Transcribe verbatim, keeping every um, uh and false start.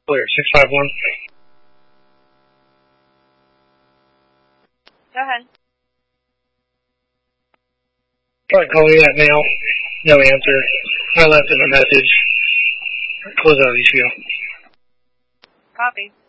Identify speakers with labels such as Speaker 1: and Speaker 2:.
Speaker 1: Clear, six five one.
Speaker 2: Go ahead.
Speaker 1: Tried calling that now. No answer. I left him a message. Close out of the issue.
Speaker 2: Copy.